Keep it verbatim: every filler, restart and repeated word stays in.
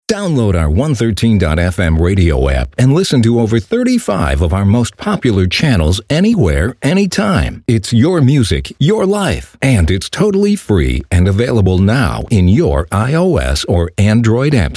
Download our one thirteen dot f m radio app and listen to over thirty-five of our most popular channels anywhere, anytime. It's your music, your life, and it's totally free and available now in your iOS or Android app